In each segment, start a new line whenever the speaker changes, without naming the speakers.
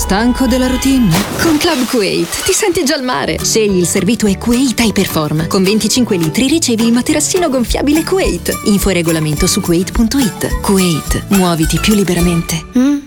Stanco della routine? Con Club Kuwait ti senti già al mare. Scegli il servito Kuwait Hyperform. Con 25 litri ricevi il materassino gonfiabile Kuwait. Info e regolamento su kuwait.it. Kuwait, muoviti più liberamente.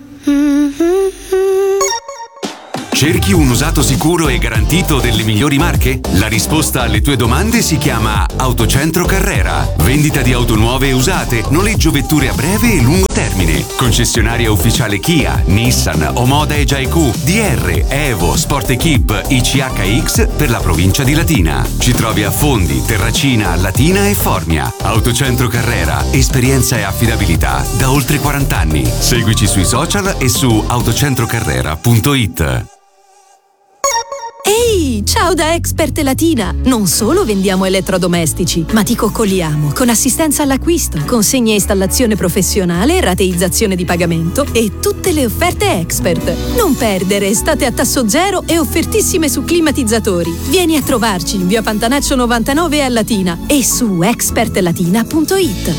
Cerchi un usato sicuro e garantito delle migliori marche? La risposta alle tue domande si chiama Autocentro Carrera. Vendita di auto nuove e usate, noleggio vetture a breve e lungo termine. Concessionaria ufficiale Kia, Nissan, Omoda e Jaiku, DR, Evo, Sport Equip, ICHX per la provincia di Latina. Ci trovi a Fondi, Terracina, Latina e Formia. Autocentro Carrera, esperienza e affidabilità da oltre 40 anni. Seguici sui social e su autocentrocarrera.it.
Ehi, ciao da Expert Latina! Non solo vendiamo elettrodomestici, ma ti coccoliamo con assistenza all'acquisto, consegna e installazione professionale, rateizzazione di pagamento e tutte le offerte Expert. Non perdere estate a tasso zero e offertissime su climatizzatori. Vieni a trovarci in via Pantanaccio 99 a Latina e su expertlatina.it.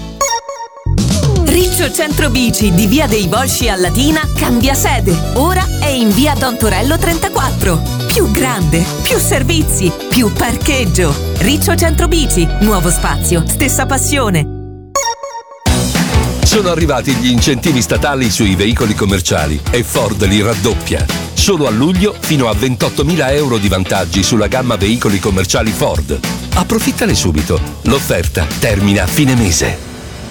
Riccio Centro Bici di via dei Volsci a Latina cambia sede. Ora è in via Don Torello 34. Più grande, più servizi, più parcheggio. Riccio Centro Bici, nuovo spazio, stessa passione.
Sono arrivati gli incentivi statali sui veicoli commerciali e Ford li raddoppia. Solo a luglio fino a 28.000 euro di vantaggi sulla gamma veicoli commerciali Ford. Approfittane subito. L'offerta termina a fine mese.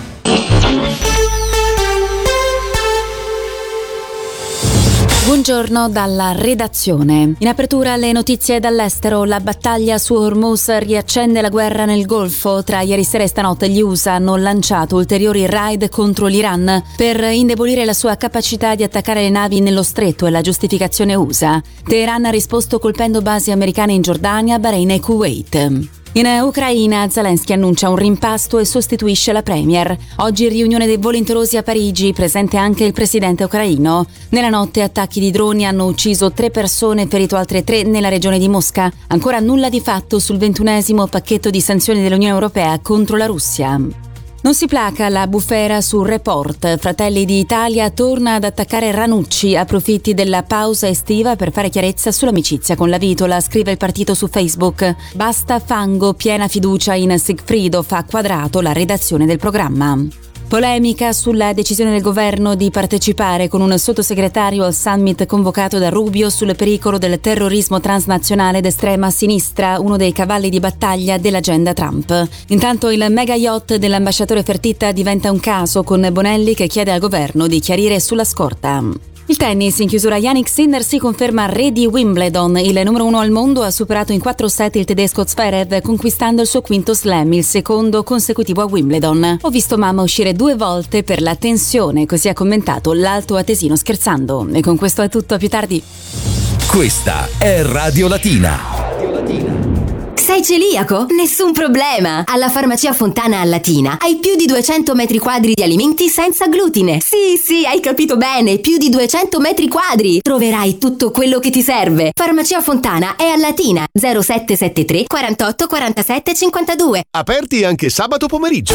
Buongiorno dalla redazione. In apertura le notizie dall'estero. La battaglia su Hormuz riaccende la guerra nel Golfo. Tra ieri sera e stanotte gli USA hanno lanciato ulteriori raid contro l'Iran per indebolire la sua capacità di attaccare le navi nello stretto, e la giustificazione USA. Teheran ha risposto colpendo basi americane in Giordania, Bahrain e Kuwait. In Ucraina, Zelensky annuncia un rimpasto e sostituisce la premier. Oggi riunione dei volenterosi a Parigi, presente anche il presidente ucraino. Nella notte attacchi di droni hanno ucciso 3 persone e ferito altre 3 nella regione di Mosca. Ancora nulla di fatto sul 21° pacchetto di sanzioni dell'Unione Europea contro la Russia. Non si placa la bufera sul Report. Fratelli d'Italia torna ad attaccare Ranucci, approfitti della pausa estiva per fare chiarezza sull'amicizia con la Vitola, scrive il partito su Facebook. Basta fango, piena fiducia in Sigfrido, fa Quadrato, la redazione del programma. Polemica sulla decisione del governo di partecipare con un sottosegretario al summit convocato da Rubio sul pericolo del terrorismo transnazionale d'estrema sinistra, uno dei cavalli di battaglia dell'agenda Trump. Intanto il mega yacht dell'ambasciatore Fertitta diventa un caso, con Bonelli che chiede al governo di chiarire sulla scorta. Il tennis, in chiusura Jannik Sinner si conferma re di Wimbledon. Il numero 1 al mondo ha superato in 4 set il tedesco Zverev, conquistando il suo quinto slam, il secondo consecutivo a Wimbledon. Ho visto mamma uscire 2 volte per la tensione, così ha commentato l'alto atesino scherzando. E con questo è tutto, a più tardi.
Questa è Radio Latina.
Sei celiaco? Nessun problema! Alla Farmacia Fontana a Latina hai più di 200 metri quadri di alimenti senza glutine. Sì, hai capito bene, più di 200 metri quadri! Troverai tutto quello che ti serve. Farmacia Fontana è a Latina, 0773 48 47 52.
Aperti anche sabato pomeriggio.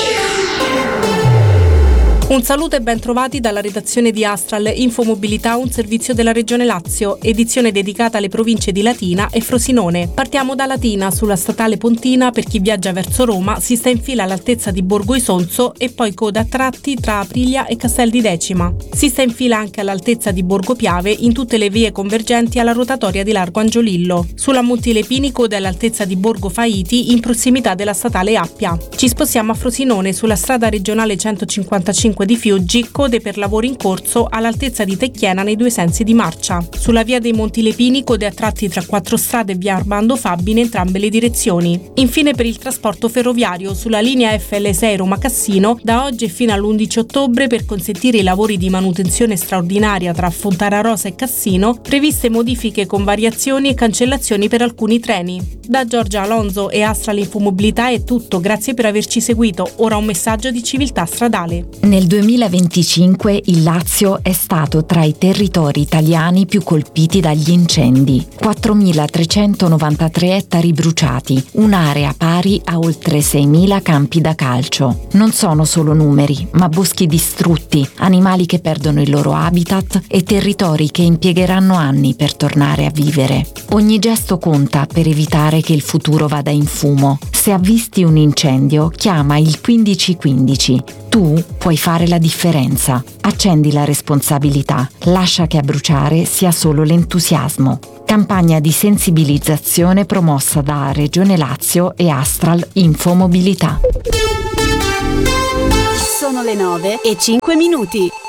Un saluto e ben trovati dalla redazione di Astral. Infomobilità, un servizio della Regione Lazio, edizione dedicata alle province di Latina e Frosinone. Partiamo da Latina. Sulla statale Pontina, per chi viaggia verso Roma, si sta in fila all'altezza di Borgo Isonzo e poi coda a tratti tra Aprilia e Castel di Decima. Si sta in fila anche all'altezza di Borgo Piave in tutte le vie convergenti alla rotatoria di Largo Angiolillo. Sulla Montilepini coda all'altezza di Borgo Faiti in prossimità della statale Appia. Ci spostiamo a Frosinone. Sulla strada regionale 155 di Fiuggi, code per lavori in corso all'altezza di Tecchiena nei 2 sensi di marcia. Sulla via dei Montilepini code a tratti tra 4 strade e via Armando Fabi in entrambe le direzioni. Infine, per il trasporto ferroviario, sulla linea FL6 Roma-Cassino, da oggi e fino all'11 ottobre, per consentire i lavori di manutenzione straordinaria tra Fontanarosa e Cassino, previste modifiche con variazioni e cancellazioni per alcuni treni. Da Giorgia Alonso e Astral Infomobilità è tutto, grazie per averci seguito. Ora un messaggio di civiltà stradale.
Nel 2025 il Lazio è stato tra i territori italiani più colpiti dagli incendi. 4.393 ettari bruciati, un'area pari a oltre 6.000 campi da calcio. Non sono solo numeri, ma boschi distrutti, animali che perdono il loro habitat e territori che impiegheranno anni per tornare a vivere. Ogni gesto conta per evitare che il futuro vada in fumo. Se avvisti un incendio, chiama il 1515. Tu puoi fare la differenza. Accendi la responsabilità. Lascia che a bruciare sia solo l'entusiasmo. Campagna di sensibilizzazione promossa da Regione Lazio e Astral Infomobilità.
Sono le 9:05.